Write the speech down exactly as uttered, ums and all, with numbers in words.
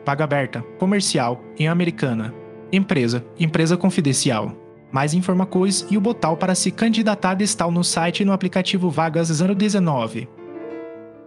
vaga aberta, comercial, em Americana. Empresa, empresa confidencial. Mais informações e o botão para se candidatar estão no site e no aplicativo Vagas zero dezenove.